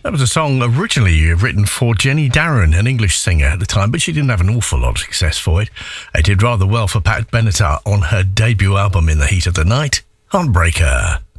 That was a song originally written for Jenny Darren, an English singer at the time, but she didn't have an awful lot of success for it. It did rather well for Pat Benatar on her debut album In the Heat of the Night, Heartbreaker.